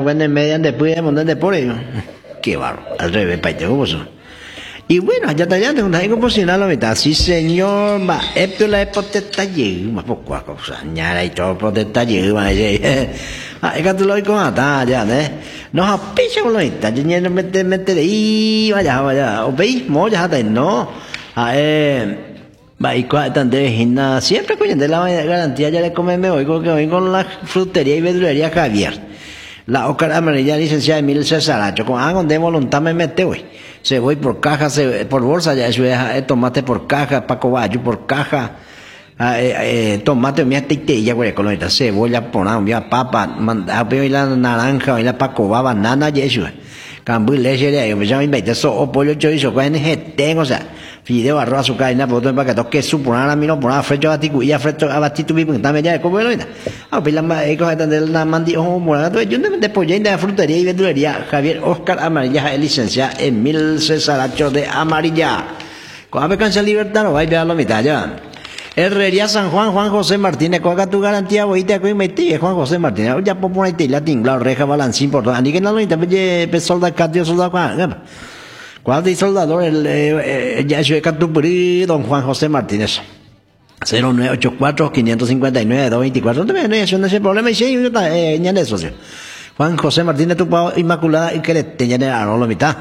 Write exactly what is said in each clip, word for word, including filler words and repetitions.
buena media después de montar de por ello. Qué barro, al revés, paite, ¿cómo son? Y bueno, allá está ya, tengo una composición la mitad. Sí, señor, va, esto la es potestad, más poco a cosa, ñara y todo potestad, va, ah, es que tú lo oí con ata, ya, ¿eh? Nos apicha con lo está, ya, no mete, mete de ahí, vaya, vaya, o veis, moya, hasta no, ah, eh, va, y cuando de gimnasia, siempre coño de la garantía, ya le comeme hoy, con que hoy con la frutería y verdulería Javier. La Oscar amarilla licenciada Emilio Cesaracho, con algo de voluntad me mete hoy. Se voy por caja, se, por bolsa, ya eso es eh, tomate por caja, Paco Bayo por caja, eh, eh, tomate, mira, teite, ya güey, con esta cebolla, ponamos, mira, papa, manda, veo la naranja, la Paco va, banana, y eso. Cambu leche de ahí, me llamo invite, eso, o pollo chorizo, con N tengo, o sea, fideo, arroz, azúcar, y nada, por todo para que toque su, poner a mí no, poner a frecho a ticu, y a frecho a batir tu pipo, también ya, ¿cómo lo ves? Ah, pues la, eh, con esta de la mandi, ojo, morada, yo no me despollé de la frutería y verdulería, Javier Oscar Amarilla, el licenciado Emil Cesaracho de Amarilla. Cuando me cansa libertad, no vais a ver la mitad, ya. Herrería San Juan, Juan José Martínez, cuaga tu garantía, voy a metí, Juan José Martínez, ya por poner la tingla, reja, balancín, por todo, ani que no lo interprete, pues solda, catio, solda, cuán, cuál es soldador, el, ya es Catupuri, don Juan José Martínez, cero nueve ocho cuatro, cinco cinco nueve, dos veinticuatro, no te ves, no es ese problema, y sí, eh, ya de socio. Juan José Martínez, tu pavo inmaculada, y que le tengan el arroz la mitad.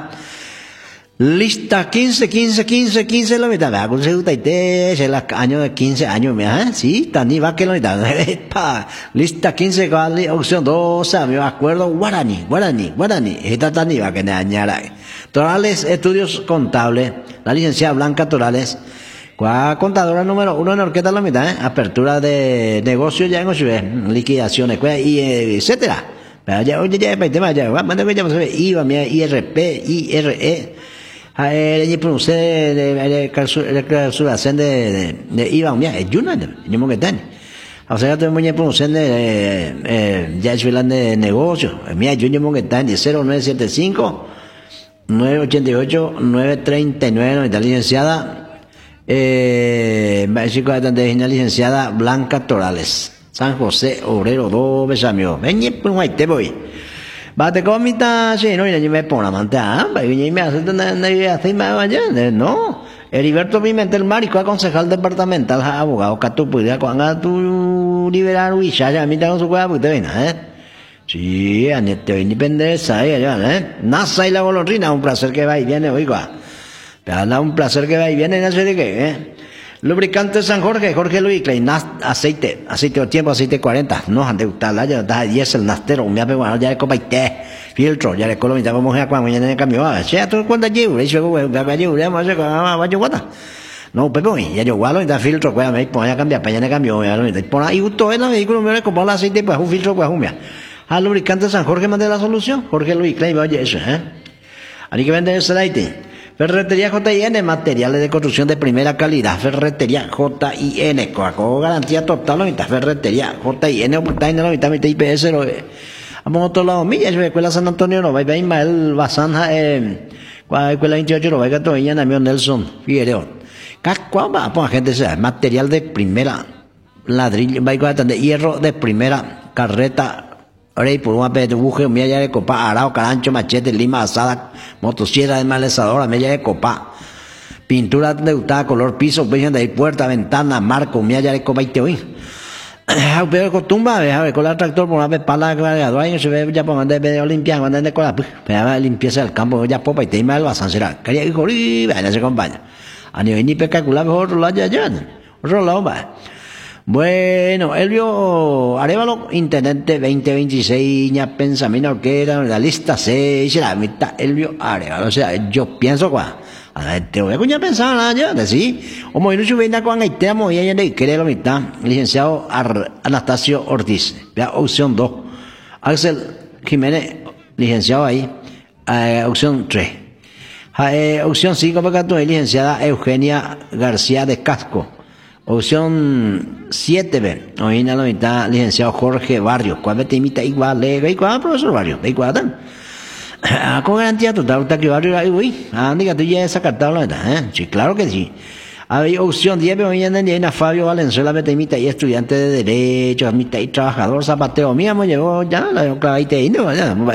Lista quince, quince, quince, quince la mitad. ¿Verdad? Se gusta y te, es el año de quince años, mira, sí, tan ni va que la mitad. Lista quince, opción dos, me acuerdo, Guarani, Guarani, Guarani. Esta tan ni va que me añara. Torales, estudios contables, la licenciada Blanca Torales, contadora número uno en Orquesta la mitad, ¿eh? Apertura de negocio ya en Oshue, liquidaciones, y etcétera. Pero ya, oye, ya, ya, tema, ya, manda que ya se ve, I V A, I R P, I R E. Eh, pronuncié de clausuración de de I V A, mira, es Yuna, yo me quedé. O sea, tengo que pronunciar de ya es de negocio. Mira, yo me quedé de cero nueve siete cinco nueve ocho ocho nueve tres nueve, la licenciada, eh, de licenciada Blanca Torales, San José Obrero, dos besamio. Ven, pues, te voy. Bate comita, sí, no, y me pongo la manta, y me hace una allá, no. Heriberto Pimentel Marico, concejal departamental, abogado, Catupuida, cuando tú liberar Huicha, ya, a mí tengo su cueva, pues te ven, ¿eh? Sí, a Nete Independencia, ¿eh? NASA y la golondrina, un placer que va y viene, oiga. Pero un placer que va y viene, no sé de qué, ¿eh? Lubricante San Jorge, Jorge Luis Klein, aceite, aceite de tiempo, aceite cuarenta, no han de gustar, ya da diez el nastero, me ha pegado, ya le copa y té, filtro, ya le colo, ya vamos a cuando mañana en el cambio, ah, sea, tú cuántas llevo, le digo, ya va llevo, ya vamos a hacer, va yo guata. No, Pepe, ya yo gualo, y da filtro, pues, me pongo a cambiar, para allá en el cambio, ya lo por ahí, justo en el vehículo, me voy a comprar el aceite, pues, un filtro, pues, un mía. Al lubricante San Jorge, mandé la solución, Jorge Luis Klein, oye, eso, ¿eh? Hay que vender ese aceite. Ferretería J I N, materiales de construcción de primera calidad. Ferretería J I N, con garantía total, la mitad. Ferretería J I N, oportunidad, la mitad, mitad I P S, lo vamos a otro lado, milla, yo escuela San Antonio, no, va a Ismael Bazanja, eh, escuela veintiocho, no, va a Toña, Namio Nelson, Figueroa. ¿Cuál va? Pues gente, sea, material de primera, ladrillo, va a de hierro de primera, carreta, Rey por una vez de buje, media de copa, arao, carancho, machete, lima asada, motosierra de malezadora, media de copa, pintura de usada, color piso, vejan de puerta, ventana, marco, media de copa y te oí. Pero costumbre, ver, con el tractor por una vez para la gladiadora, y se ve ya por mandar de limpiar, mandar de cola, pues, pero limpieza del campo, ya popa y te ima el bazán será. Quería ir con y vaya, se acompaña. A nivel ni espectacular, mejor otro lado ya, ya, otro lado va. Bueno, Elvio Arevalo, intendente veinte veintiséis, ña pensamiento que era la lista seis, la mitad, Elvio Arevalo, o sea, yo pienso, cuá, a ver, te voy a cuñar pensar, ¿no? Ya, de sí, o muy no venga con Haitemo y ella de cree la mitad, licenciado Ar Anastasio Ortiz, vea, opción dos, Axel Jiménez, licenciado ahí, eh, opción tres, eh, opción cinco, porque tú licenciada Eugenia García de Casco. Opción siete, ve, hoy en la mitad, licenciado Jorge Barrios, ¿cuál te imita igual, lega igual, profesor Barrios, de igual, ¿tan? Con garantía total, ¿está que Barrios ahí, güey? Ah, diga, tú ya has sacado la mitad, ¿eh? Sí, claro que sí. Hay opción diez, hoy en la Fabio Valenzuela, me te imita y estudiante de Derecho, mitad y trabajador, zapateo, mía, me llevó ya, la clavita ahí, no, ya,